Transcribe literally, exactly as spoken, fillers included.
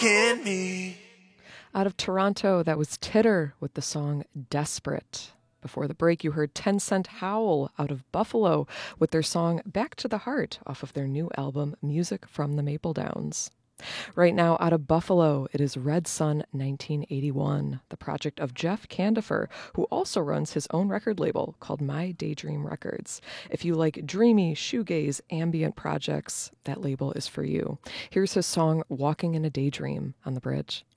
in me. Out of Toronto, that was Titter with the song Desperate. Before the break, you heard Ten Cent Howl out of Buffalo with their song Back to the Heart off of their new album Music from the Maple Downs. Right now, out of Buffalo, it is Red Sun nineteen eighty-one, the project of Jeff Candifer, who also runs his own record label called My Daydream Records. If you like dreamy, shoegaze, ambient projects, that label is for you. Here's his song Walking in a Daydream on The Bridge.